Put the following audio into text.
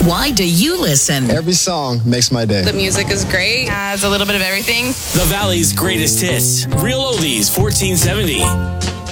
Why do you listen? Every song makes my day. The music is great. Has a little bit of everything. The Valley's greatest hits. Real Oldies 1470.